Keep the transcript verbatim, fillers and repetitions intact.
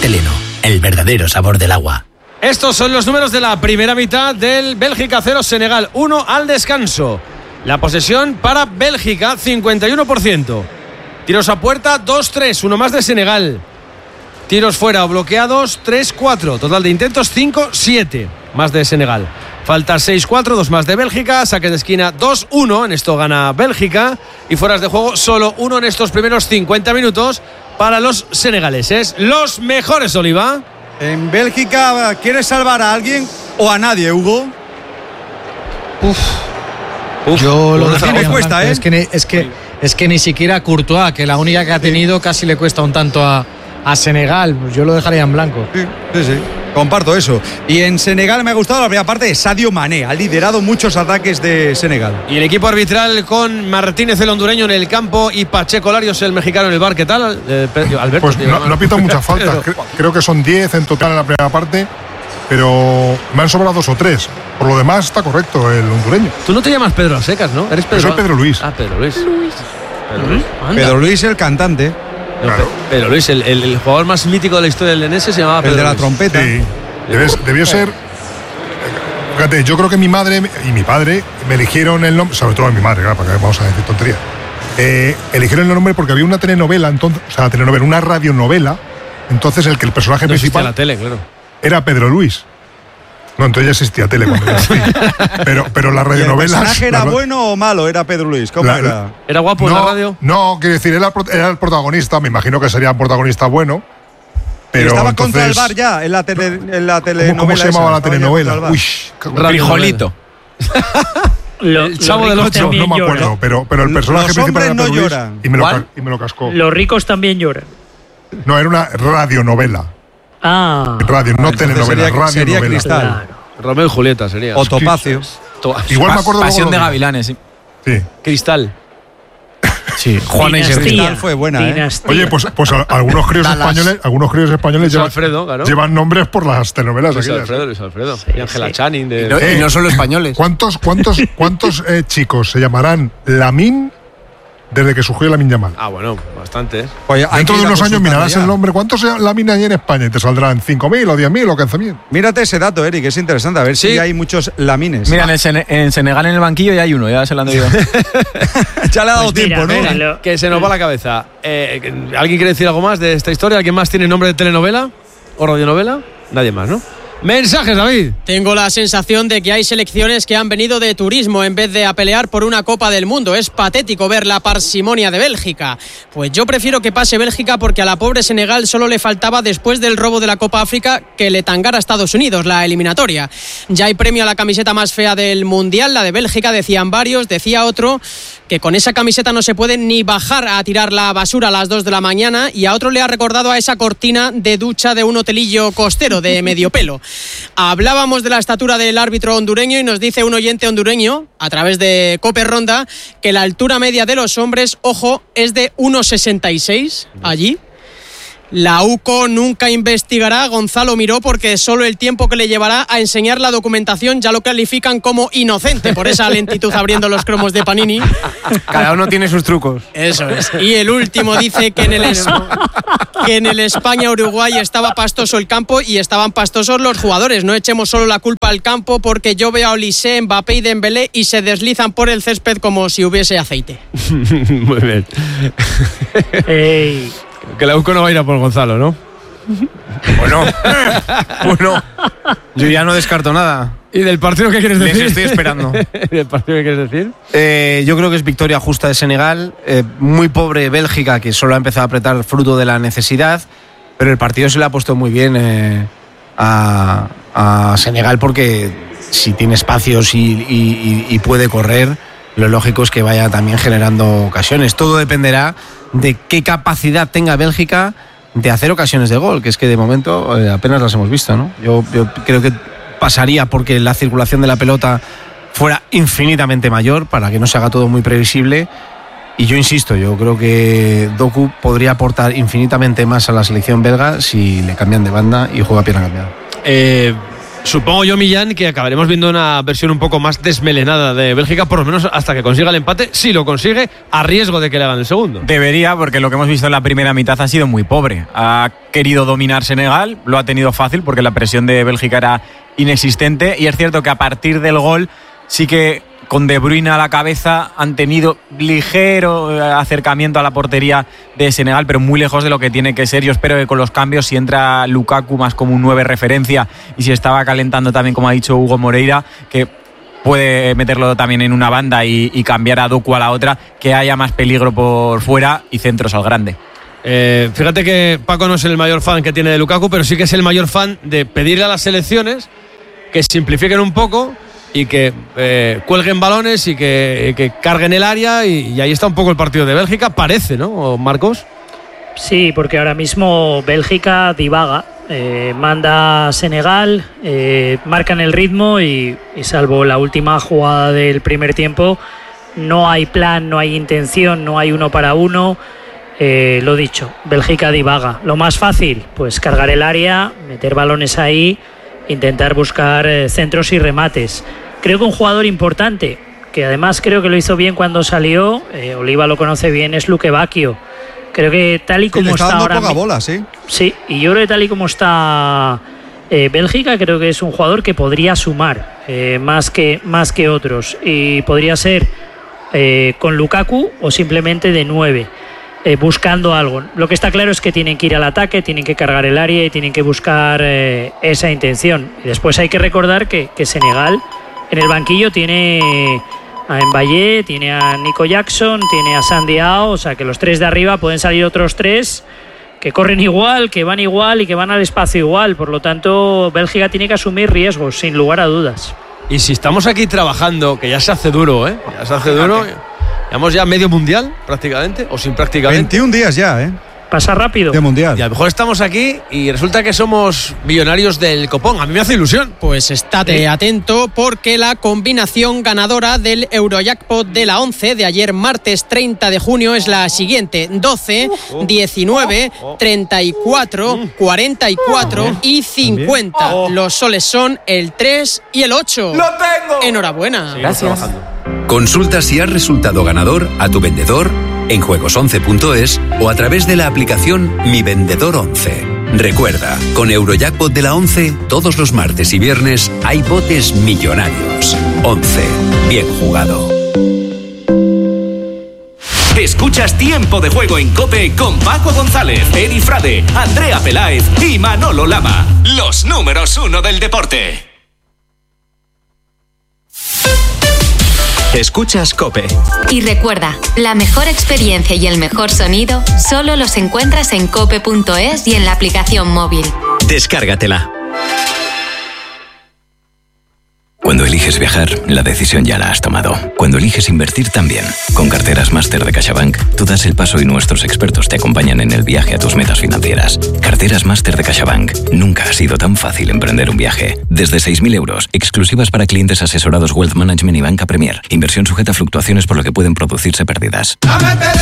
Teleno, el verdadero sabor del agua. Estos son los números de la primera mitad del Bélgica cero, Senegal uno al descanso. La posesión para Bélgica, cincuenta y uno por ciento. Tiros a puerta, dos tres, uno más de Senegal. Tiros fuera o bloqueados, tres cuatro. Total de intentos, cinco siete, más de Senegal. Falta seis cuatro, dos más de Bélgica. Saques de esquina, dos uno. En esto gana Bélgica. Y fueras de juego, solo uno en estos primeros cincuenta minutos para los senegaleses. Los mejores, Oliva. En Bélgica, ¿quieres salvar a alguien o a nadie, Hugo? Uf. Uf, Yo lo que me cuesta, ¿eh? Es que, ni, es, que, es que ni siquiera Courtois, que la única que ha tenido, casi le cuesta un tanto a, a Senegal. Pues yo lo dejaría en blanco. Sí, sí, sí. Comparto eso. Y en Senegal me ha gustado la primera parte de Sadio Mané. Ha liderado muchos ataques de Senegal. Y el equipo arbitral con Martínez, el hondureño, en el campo, y Pacheco Larios, el mexicano, en el bar. ¿Qué tal, eh, Alberto? Pues no, no pita muchas faltas. Creo que son diez en total en la primera parte, pero me han sobrado dos o tres. Por lo demás está correcto el hondureño. Tú no te llamas Pedro Secas, ¿no? Eres Pedro. Yo soy Pedro Luis. Ah, Pedro Luis. Luis. Pedro Luis. Pedro Luis, el cantante. Claro. Pedro Luis, el, el, el jugador más mítico de la historia del Lenense, se llamaba Pedro El de la Luis. trompeta. Sí. Debes, debió ser. Fíjate, yo creo que mi madre y mi padre me eligieron el nombre, sobre todo mi madre, claro, para que vamos a decir tonterías. Eh, eligieron el nombre porque había una telenovela, entonces, o sea, telenovela, una radionovela. Entonces, el que el personaje no principal. La tele, claro. Era Pedro Luis. No, entonces ya existía tele cuando yo nací. Pero, pero la radionovela. ¿El personaje era la, bueno o malo? Era Pedro Luis. ¿Cómo la, era? ¿Era guapo no, en la radio? No, quiero decir, era, era el protagonista. Me imagino que sería un protagonista bueno. Pero estaba entonces, contra el bar ya en la, tele, en la telenovela. ¿Cómo, cómo se llamaba esa? la telenovela? Uy, Frijolito. El Chavo del Ocho. No me acuerdo, lloran. pero, pero el personaje Los principal era no Pedro Luis lloran. y me, lo, y me lo cascó. Los ricos también lloran. No, era una radionovela. Ah. Radio, no telenovela, sería, sería radionovela. Cristal. Claro. Romeo y Julieta sería. O Topacio. Igual me acuerdo. Pasión de Gavilanes, sí. Sí. Cristal. Sí, Juana y Cristal Dinastía. fue buena, ¿eh? Dinastía. Oye, pues, pues a- algunos críos españoles, algunos críos españoles Luis llevan, Alfredo, claro. llevan nombres por las telenovelas Luis aquellas. Alfredo, Luis Alfredo. Sí, y Ángela sí. Channing. De... Y no, y no solo españoles. ¿Cuántos, cuántos, cuántos eh, chicos se llamarán Lamine desde que surgió Lamine Yamal? Ah, bueno, bastantes. Oye, hay Dentro que de ir a unos años consultarlo mirarás ya. el nombre. ¿Cuántos se Lamine hay en España? Y te saldrán cinco mil o diez mil o quince mil. Mírate ese dato, Eric, es interesante. A ver Sí. si hay muchos lamines. Mira, en, el Sene- en Senegal en el banquillo ya hay uno, ya se lo han debido. ya le ha dado Pues mira, tiempo, ¿no? mira, lo- Que se nos va la cabeza. Eh, ¿Alguien quiere decir algo más de esta historia? ¿Alguien más tiene nombre de telenovela o radionovela? Nadie más, ¿no? Mensajes, David. Tengo la sensación de que hay selecciones que han venido de turismo en vez de a pelear por una Copa del Mundo. Es patético ver la parsimonia de Bélgica. Pues yo prefiero que pase Bélgica porque a la pobre Senegal solo le faltaba, después del robo de la Copa África, que le tangara a Estados Unidos la eliminatoria. Ya hay premio a la camiseta más fea del Mundial, la de Bélgica, decían varios. Decía otro que con esa camiseta no se puede ni bajar a tirar la basura a las dos de la mañana, y a otro le ha recordado a esa cortina de ducha de un hotelillo costero de medio pelo. Hablábamos de la estatura del árbitro hondureño y nos dice un oyente hondureño, a través de Cope Ronda, que la altura media de los hombres, ojo, es de uno sesenta y seis allí. La U C O nunca investigará a Gonzalo Miró porque solo el tiempo que le llevará a enseñar la documentación ya lo califican como inocente por esa lentitud abriendo los cromos de Panini. Cada uno tiene sus trucos. Eso es. Y el último dice que en el, es- que en el España-Uruguay estaba pastoso el campo y estaban pastosos los jugadores. No echemos solo la culpa al campo, porque yo veo a Olise, Mbappé y Dembélé y se deslizan por el césped como si hubiese aceite. Muy bien. Ey. Que la U C O no va a ir a por Gonzalo, ¿no? Bueno, bueno, yo ya no descarto nada. ¿Y del partido qué quieres Les decir? estoy esperando. ¿Y del partido qué quieres decir? Eh, yo creo que es victoria justa de Senegal. Eh, muy pobre Bélgica, que solo ha empezado a apretar fruto de la necesidad. Pero el partido se le ha puesto muy bien eh, a, a Senegal, porque si tiene espacios y, y- y puede correr, lo lógico es que vaya también generando ocasiones. Todo dependerá de qué capacidad tenga Bélgica de hacer ocasiones de gol, que es que de momento eh, apenas las hemos visto, ¿no? Yo, yo creo que pasaría porque la circulación de la pelota fuera infinitamente mayor, para que no se haga todo muy previsible. Y yo insisto, yo creo que Doku podría aportar infinitamente más a la selección belga si le cambian de banda y juega a pierna cambiada. Eh, Supongo yo, Millán, que acabaremos viendo una versión un poco más desmelenada de Bélgica, por lo menos hasta que consiga el empate, si lo consigue, a riesgo de que le hagan el segundo. Debería, porque lo que hemos visto en la primera mitad ha sido muy pobre. Ha querido dominar Senegal, lo ha tenido fácil porque la presión de Bélgica era inexistente, y es cierto que a partir del gol sí que con De Bruyne a la cabeza han tenido ligero acercamiento a la portería de Senegal, pero muy lejos de lo que tiene que ser. Yo espero que con los cambios, si entra Lukaku más como un nueve referencia y si estaba calentando también, como ha dicho Hugo Moreira, que puede meterlo también en una banda y, y cambiar a Doku a la otra, que haya más peligro por fuera y centros al grande. Eh, fíjate que Paco no es el mayor fan que tiene de Lukaku, pero sí que es el mayor fan de pedirle a las selecciones que simplifiquen un poco y que eh, cuelguen balones y que, que carguen el área, y, y ahí está un poco el partido de Bélgica, parece, ¿no, Marcos? Sí, porque ahora mismo Bélgica divaga, eh, manda a Senegal, eh, marcan el ritmo y, y salvo la última jugada del primer tiempo no hay plan, no hay intención, no hay uno para uno. Eh, lo dicho, Bélgica divaga. Lo más fácil, pues cargar el área, meter balones ahí, intentar buscar eh, centros y remates. Creo que un jugador importante, que además creo que lo hizo bien cuando salió, eh, Oliva lo conoce bien, es Luque Bacchio. Creo que tal y como sí, está, está dando ahora... poca bola, sí. Sí, y yo creo que tal y como está eh, Bélgica, creo que es un jugador que podría sumar eh, más, que, más que otros. Y podría ser eh, con Lukaku o simplemente de nueve. Eh, buscando algo. Lo que está claro es que tienen que ir al ataque, tienen que cargar el área y tienen que buscar eh, esa intención. Y después hay que recordar que, que Senegal en el banquillo tiene a Mbaye, tiene a Nico Jackson, tiene a Sandy Ao, o sea que los tres de arriba pueden salir otros tres que corren igual, que van igual y que van al espacio igual. Por lo tanto, Bélgica tiene que asumir riesgos, sin lugar a dudas. Y si estamos aquí trabajando, que ya se hace duro, ¿eh? Ya se hace duro. Llevamos ya medio mundial, prácticamente, o sin prácticamente. veintiún días ya, ¿eh? Pasa rápido. De mundial. Y a lo mejor estamos aquí y resulta que somos millonarios del copón. A mí me hace ilusión. Pues estate ¿Sí? atento, porque la combinación ganadora del Eurojackpot de la once de ayer martes treinta de junio es la siguiente: doce, diecinueve, treinta y cuatro, cuarenta y cuatro y cincuenta. Los soles son el tres y el ocho. ¡Lo tengo! Enhorabuena. Gracias. Consulta si has resultado ganador a tu vendedor en juegos once punto es o a través de la aplicación Mi Vendedor once. Recuerda, con Eurojackpot de la once, todos los martes y viernes hay botes millonarios. once. Bien jugado. Escuchas Tiempo de Juego en COPE con Paco González, Eri Frade, Andrea Peláez y Manolo Lama. Los números uno del deporte. Escuchas COPE. Y recuerda, la mejor experiencia y el mejor sonido solo los encuentras en cope punto es y en la aplicación móvil. Descárgatela. Cuando eliges viajar, la decisión ya la has tomado. Cuando eliges invertir, también. Con Carteras Máster de CaixaBank, tú das el paso y nuestros expertos te acompañan en el viaje a tus metas financieras. Carteras Máster de CaixaBank. Nunca ha sido tan fácil emprender un viaje. Desde seis mil euros, exclusivas para clientes asesorados Wealth Management y Banca Premier. Inversión sujeta a fluctuaciones, por lo que pueden producirse pérdidas.